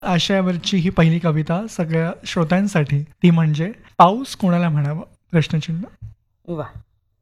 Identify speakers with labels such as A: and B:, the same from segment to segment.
A: आशयावरची ही पहिली कविता सगळ्या श्रोत्यांसाठी. ती म्हणजे पाऊस कोणाला म्हणावं? प्रश्नचिन्ह.
B: वा.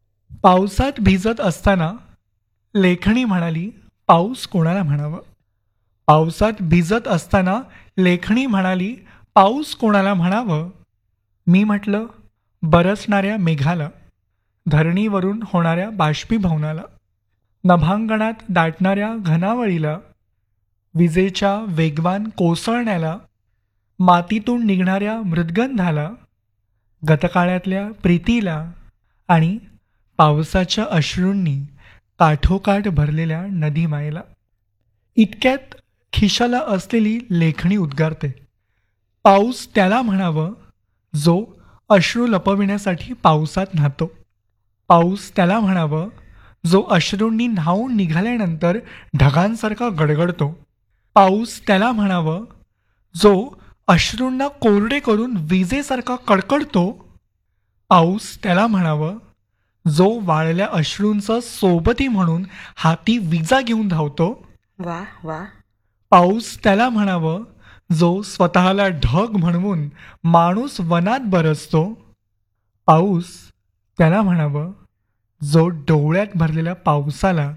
A: पावसात भिजत असताना लेखणी म्हणाली, पाऊस कोणाला म्हणावं? पावसात भिजत असताना लेखणी म्हणाली, पाऊस कोणाला म्हणावं? मी म्हटलं, बरसणाऱ्या मेघाला, धरणीवरून होणाऱ्या बाष्पीभवनाला, नभांगणात दाटणाऱ्या घनावळीला, विजेच्या वेगवान कोसळण्याला, मातीतून निघणाऱ्या मृद्गंधाला, गतकाळातल्या प्रीतीला आणि पावसाच्या अश्रूंनी काठोकाठ भरलेल्या नदीमायेला. इतक्यात खिशाला असलेली लेखणी उद्गारते, पाऊस त्याला म्हणावं जो अश्रू लपविण्यासाठी पावसात न्हातो. पाऊस त्याला म्हणावं जो अश्रूंनी न्हावून निघाल्यानंतर ढगांसारखा गडगडतो. पाऊस त्याला म्हणावं जो अश्रूंना कोरडे करून विजेसारखा कडकडतो. पाऊस त्याला म्हणावं जो वाळल्या अश्रूंचा सोबती म्हणून हाती विजा घेऊन धावतो.
B: वा वा.
A: पाऊस त्याला म्हणावं जो स्वतःला ढग म्हणवून माणूस वनात बरसतो. पाऊस त्याला म्हणावं जो डोळ्यात भरलेल्या पावसाला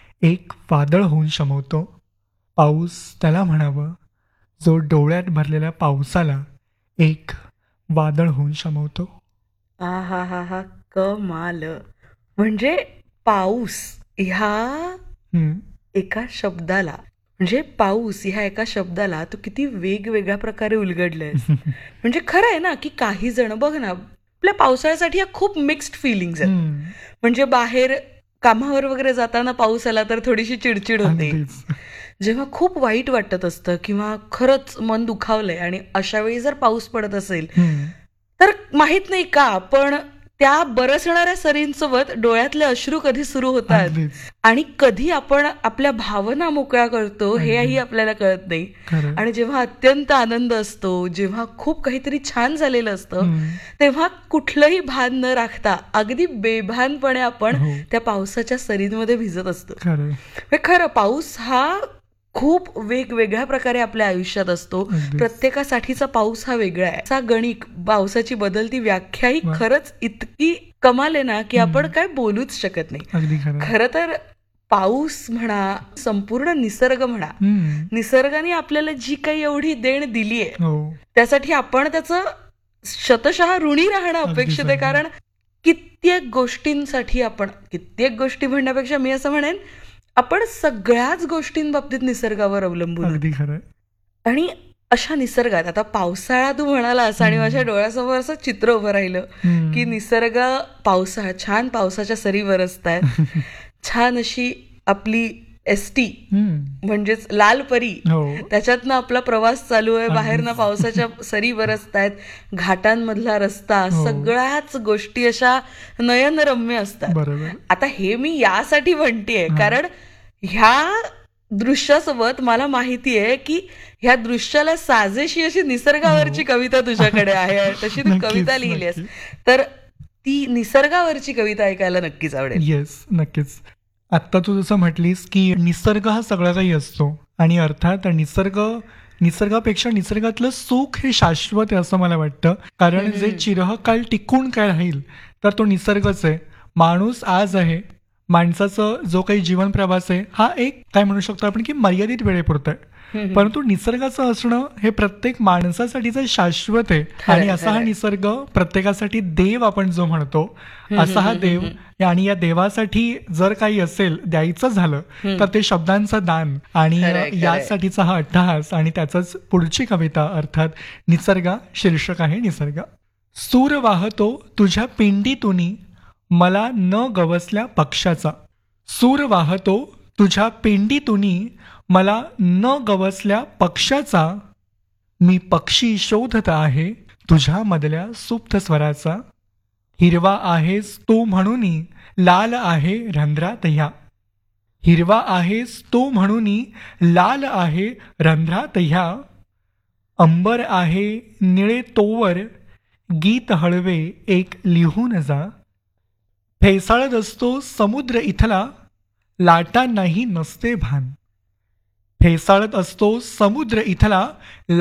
A: एक वादळ होऊन शमवतो. पाऊस त्याला म्हणावं जो डोळ्यात भरलेल्या पावसाला एक वादळ होऊन शमवतो.
B: आ हा हा हा, कमाल. म्हणजे पाऊस ह्या
A: हम्म,
B: एका शब्दाला, म्हणजे पाऊस ह्या एका शब्दाला तू किती वेगवेगळ्या प्रकारे उलगडलंयस. म्हणजे खरं आहे ना की काही जण बघ ना, आपल्या पावसाळ्यासाठी या खूप मिक्स्ड फिलिंग्स आहेत.
A: हम्म,
B: म्हणजे बाहेर कामावर वगैरे जाताना पाऊस आला तर थोडीशी चिडचिड होते.
A: अगदीच.
B: जेव्हा खूप वाईट वाटत असतं किंवा खरंच मन दुखावलंय आणि अशा वेळी जर पाऊस पडत असेल
A: हम्म,
B: तर माहित नाही का पण त्या बरसणाऱ्या सरींसोबत डोळ्यातले अश्रू कधी सुरू होतात
A: अगदीच.
B: आणि कधी आपण आपल्या भावना मोकळ्या करतो हेही
A: अगदी.
B: आपल्याला कळत नाही.
A: खरं.
B: आणि जेव्हा अत्यंत आनंद असतो, जेव्हा खूप काहीतरी छान झालेलं असतं,
A: हम्म,
B: तेव्हा कुठलंही भान न राखता अगदी बेभानपणे आपण
A: हो.
B: त्या पावसाच्या सरींमध्ये भिजत असतो.
A: खरं.
B: हे खरं, पाऊस हा खूप वेगवेगळ्या प्रकारे आपल्या आयुष्यात असतो.
A: अगदीच.
B: प्रत्येकासाठीचा पाऊस हा वेगळा आहे. असा गणिक पावसाची बदलती व्याख्या ही
A: वा.
B: खरंच इतकी कमाल आहे ना की आपण काय बोलूच शकत नाही.
A: अगदी खरं.
B: खरं तर पाऊस म्हणा, संपूर्ण निसर्ग म्हणा,
A: हम्म,
B: निसर्गाने आपल्याला जी काही एवढी देण दिली आहे
A: हो.
B: त्यासाठी आपण त्याचं शतशः ऋणी राहणं अपेक्षित आहे.
A: अगदी.
B: कारण कित्येक गोष्टींसाठी आपण, कित्येक गोष्टी म्हणण्यापेक्षा मी असं म्हणेन आपण सगळ्याच गोष्टींबाबतीत निसर्गावर अवलंबून आहोत.
A: अगदी खरं.
B: आणि अशा निसर्गात आता पावसाळा तू म्हणालास आणि माझ्या डोळ्यासमोर असं चित्र उभं राहिलं की निसर्ग, पावसाळा, छान पावसाच्या सरी बरसतायत, छान अशी आपली एसटी म्हणजेच लाल परी,
A: हो.
B: त्याच्यातनं आपला प्रवास चालू आहे, बाहेरनं
A: अगदीच.
B: पावसाच्या सरी बरसतायत, घाटांमधला रस्ता,
A: हो.
B: सगळ्याच गोष्टी अशा नयनरम्य असतात.
A: बरोबर.
B: आता हे मी यासाठी म्हणतेय कारण ह्या दृश्यासोबत मला माहिती आहे की ह्या दृश्याला साजेशी अशी निसर्गावरची कविता तुझ्याकडे आहे. तशी तू
A: नक्कीच,
B: कविता लिहिलीस,
A: नक्कीच.
B: तर ती निसर्गावरची कविता ऐकायला नक्कीच आवडेल.
A: येस, नक्कीच. आत्ता तू जसं म्हटलीस की निसर्ग हा सगळा काही असतो आणि अर्थात निसर्गापेक्षा निसर्गातलं सुख हे शाश्वत आहे असं मला वाटतं. कारण जे चिरकाल टिकून काय राहील तर तो निसर्गच आहे. माणूस आज आहे, माणसाचं जो काही जीवन प्रवास आहे हा एक काय म्हणू शकतो आपण की मर्यादित वेळेपुरतं आहे. परंतु निसर्गाचं असणं हे प्रत्येक माणसासाठीचं शाश्वत आहे. आणि असा हा निसर्ग प्रत्येकासाठी देव आपण जो म्हणतो, असा हा देव, आणि या देवासाठी जर काही असेल द्यायचं झालं तर ते शब्दांचं दान. आणि यासाठीचा हा अट्टहास आणि त्याचंच पुढची कविता अर्थात निसर्गा. शीर्षक आहे निसर्ग. सूर वाहतो तुझ्या पिंडीतुनी मला न गवसल्या पक्षाचा. सूर वाहतो तुझ्या पिंडीतुनी मला न गवसल्या पक्षाचा. मी पक्षी शोधत आहे तुझ्या मधल्या सुप्त स्वराचा. हिरवा आहेस तू म्हणूनी लाल आहे रंध्रात ह्या. हिरवा आहेस तू म्हणूनी लाल आहे रंध्रात ह्या. अंबर आहे निळे तोवर गीत हळवे एक लिहून जा. फेसाळत असतो समुद्र इथला लाटांनाही नसते भान. फेसाळत असतो समुद्र इथला